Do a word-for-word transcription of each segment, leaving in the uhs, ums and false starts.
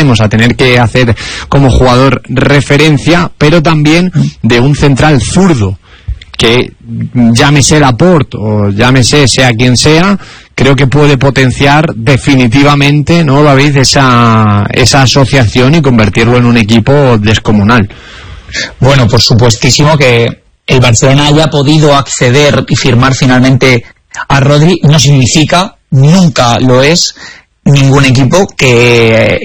volvemos a tener que hacer como jugador referencia, pero también de un central zurdo, que llámese Laporte o llámese sea quien sea, creo que puede potenciar definitivamente, ¿no, David?, esa, esa asociación y convertirlo en un equipo descomunal. Bueno, por supuestísimo que el Barcelona haya podido acceder y firmar finalmente a Rodri no significa, nunca lo es, ningún equipo que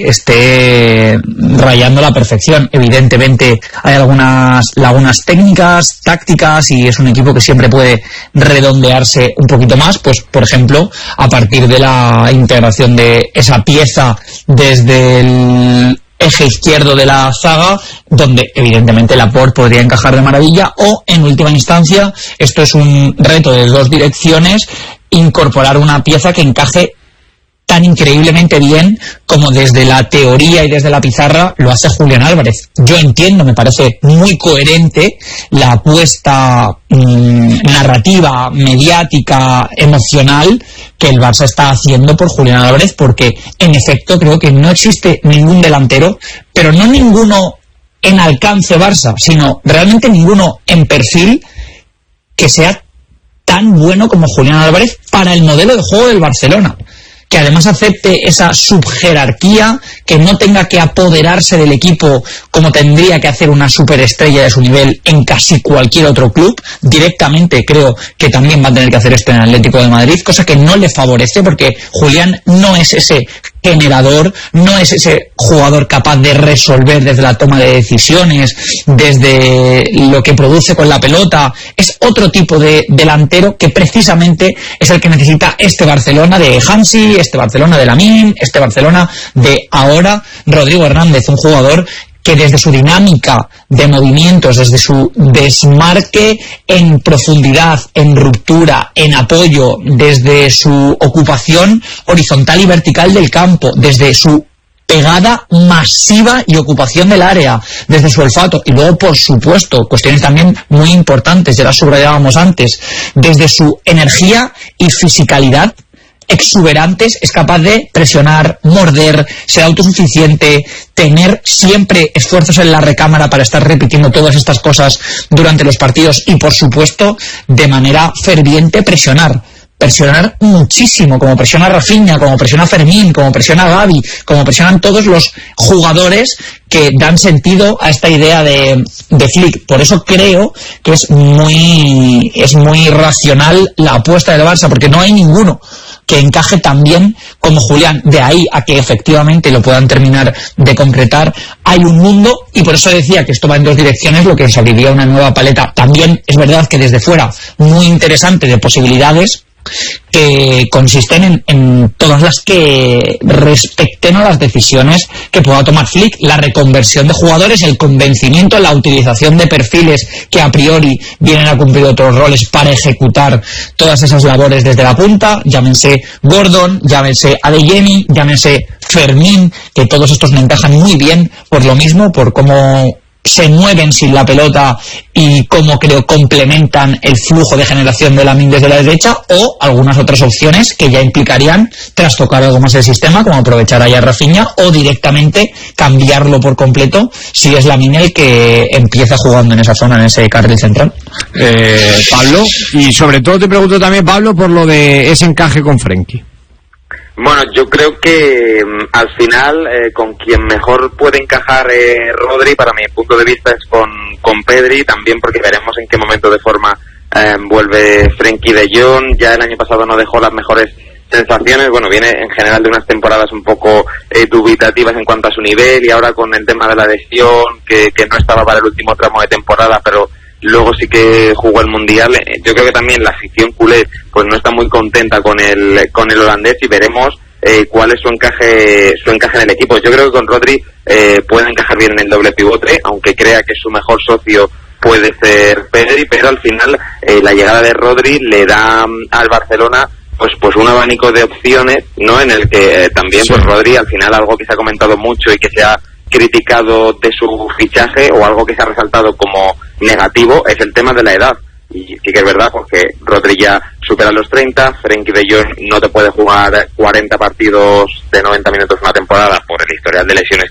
esté rayando la perfección. Evidentemente hay algunas lagunas técnicas, tácticas, y es un equipo que siempre puede redondearse un poquito más, pues por ejemplo a partir de la integración de esa pieza desde el eje izquierdo de la zaga, donde evidentemente Laporte podría encajar de maravilla, o en última instancia, esto es un reto de dos direcciones, incorporar una pieza que encaje tan increíblemente bien como desde la teoría y desde la pizarra lo hace Julián Álvarez. Yo entiendo, me parece muy coherente la apuesta mmm, narrativa, mediática, emocional que el Barça está haciendo por Julián Álvarez, porque en efecto creo que no existe ningún delantero, pero no ninguno en alcance Barça, sino realmente ninguno en perfil que sea tan bueno como Julián Álvarez para el modelo de juego del Barcelona, que además acepte esa subjerarquía, que no tenga que apoderarse del equipo como tendría que hacer una superestrella de su nivel en casi cualquier otro club. Directamente creo que también va a tener que hacer esto en el Atlético de Madrid, cosa que no le favorece, porque Julián no es ese generador, no es ese jugador capaz de resolver desde la toma de decisiones, desde lo que produce con la pelota. Es otro tipo de delantero que precisamente es el que necesita este Barcelona de Hansi, este Barcelona de Lamine, este Barcelona de ahora Rodrigo Hernández, un jugador que desde su dinámica de movimientos, desde su desmarque en profundidad, en ruptura, en apoyo, desde su ocupación horizontal y vertical del campo, desde su pegada masiva y ocupación del área, desde su olfato, y luego por supuesto cuestiones también muy importantes, ya las subrayábamos antes, desde su energía y fisicalidad exuberantes, es capaz de presionar, morder, ser autosuficiente, tener siempre esfuerzos en la recámara para estar repitiendo todas estas cosas durante los partidos y por supuesto de manera ferviente presionar. Presionar muchísimo, como presiona Rafinha, como presiona Fermín, como presiona Gavi, como presionan todos los jugadores que dan sentido a esta idea de, de Flick. Por eso creo que es muy, es muy racional la apuesta del Barça, porque no hay ninguno que encaje tan bien como Julián. De ahí a que efectivamente lo puedan terminar de concretar, hay un mundo, y por eso decía que esto va en dos direcciones, lo que nos abriría una nueva paleta. También es verdad que desde fuera muy interesante de posibilidades, que consisten en, en todas las que respecten a las decisiones que pueda tomar Flick, la reconversión de jugadores, el convencimiento, la utilización de perfiles que a priori vienen a cumplir otros roles para ejecutar todas esas labores desde la punta, llámense Gordon, llámense Adeyemi, llámense Fermín, que todos estos me encajan muy bien por lo mismo, por cómo se mueven sin la pelota y cómo creo complementan el flujo de generación de Lamine desde la derecha, o algunas otras opciones que ya implicarían trastocar algo más el sistema, como aprovechar ahí a Rafinha, o directamente cambiarlo por completo si es Lamine el que empieza jugando en esa zona, en ese carril central. eh, Pablo, y sobre todo te pregunto también, Pablo, por lo de ese encaje con Frenkie. Bueno, yo creo que um, al final eh, con quien mejor puede encajar eh, Rodri, para mi punto de vista, es con, con Pedri, también porque veremos en qué momento de forma eh, vuelve Frenkie de Jong. Ya el año pasado no dejó las mejores sensaciones, bueno, viene en general de unas temporadas un poco eh, dubitativas en cuanto a su nivel, y ahora con el tema de la lesión, que, que no estaba para el último tramo de temporada, pero luego sí que jugó el Mundial. Yo creo que también la afición culé pues no está muy contenta con el con el holandés, y veremos eh, cuál es su encaje su encaje en el equipo. Yo creo que con Rodri eh, puede encajar bien en el doble pivote, aunque crea que su mejor socio puede ser Pedri, pero al final eh, la llegada de Rodri le da um, al Barcelona pues pues un abanico de opciones, ¿no? En el que eh, también sí. Pues Rodri, al final, algo que se ha comentado mucho y que se ha criticado de su fichaje, o algo que se ha resaltado como negativo, es el tema de la edad. Y sí que es verdad, porque Rodri ya supera los treinta, Frenkie de Jong no te puede jugar cuarenta partidos de noventa minutos una temporada por el historial de lesiones